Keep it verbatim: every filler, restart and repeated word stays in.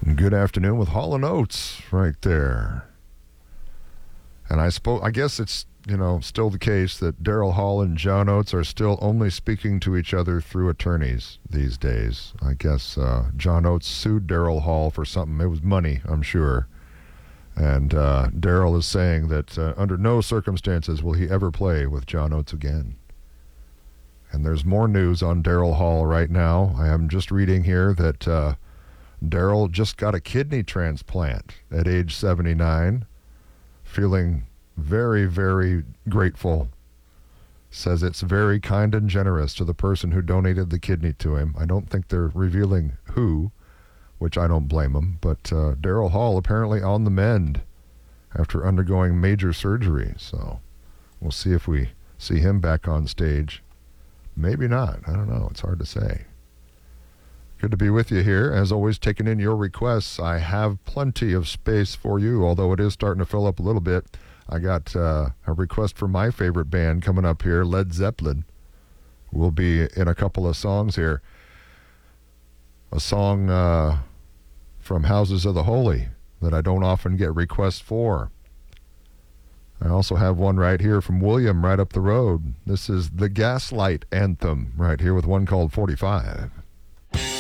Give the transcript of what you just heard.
Good afternoon with Hall and Oates right there. And I suppose, I guess it's, you know, still the case that Daryl Hall and John Oates are still only speaking to each other through attorneys these days. I guess uh, John Oates sued Daryl Hall for something. It was money, I'm sure. And uh, Daryl is saying that uh, under no circumstances will he ever play with John Oates again. And there's more news on Daryl Hall right now. I am just reading here that uh, Daryl just got a kidney transplant at age seventy-nine, feeling very, very grateful. Says it's very kind and generous to the person who donated the kidney to him. I don't think they're revealing who, which I don't blame him, but uh, Daryl Hall apparently on the mend after undergoing major surgery. So we'll see if we see him back on stage. Maybe not. I don't know. It's hard to say. Good to be with you here. As always, taking in your requests. I have plenty of space for you, although it is starting to fill up a little bit. I got uh, a request for my favorite band coming up here, Led Zeppelin. We'll be in a couple of songs here. A song uh, from Houses of the Holy that I don't often get requests for. I also have one right here from William right up the road. This is the Gaslight Anthem right here with one called forty-five.